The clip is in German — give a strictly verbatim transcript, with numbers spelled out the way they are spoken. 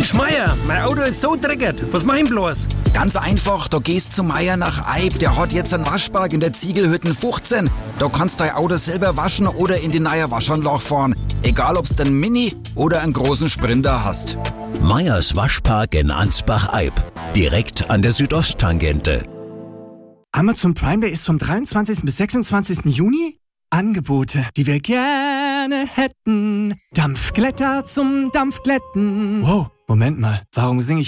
Mensch Meier, mein Auto ist so dreckig. Was mach ich denn bloß? Ganz einfach, du gehst zu Meier nach Eib. Der hat jetzt einen Waschpark in der Ziegelhütten fünfzehn. Da kannst dein Auto selber waschen oder in die neue Waschanlage fahren. Egal, ob's den Mini oder einen großen Sprinter hast. Meyers Waschpark in Ansbach-Eib. Direkt an der Südosttangente. Amazon Prime Day ist vom dreiundzwanzigsten bis sechsundzwanzigsten Juni. Angebote, die wir gerne hätten. Dampfglätter zum Dampfglätten. Wow, Moment mal, warum singe ich